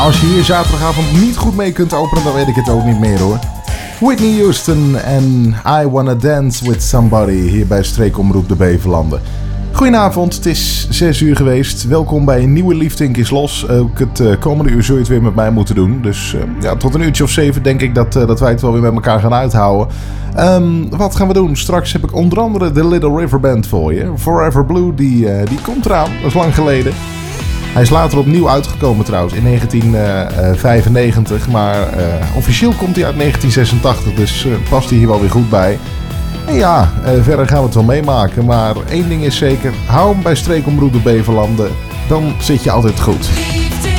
Als je hier zaterdagavond niet goed mee kunt openen, dan weet ik het ook niet meer hoor. Whitney Houston en I Wanna Dance With Somebody hier bij Streekomroep de Beverlanden. Goedenavond, het is 6 uur geweest. Welkom bij een nieuwe Liefdink is Los. Ook het komende uur zul je het weer met mij moeten doen. Dus tot een uurtje of 7 denk ik dat wij het wel weer met elkaar gaan uithouden. Wat gaan we doen? Straks heb ik onder andere de Little River Band voor je. Forever Blue, die komt eraan. Dat is lang geleden. Hij is later opnieuw uitgekomen trouwens, in 1995. Maar officieel komt hij uit 1986, dus past hij hier wel weer goed bij. En ja, verder gaan we het wel meemaken. Maar één ding is zeker, hou hem bij Streekomroep de Beverlanden. Dan zit je altijd goed.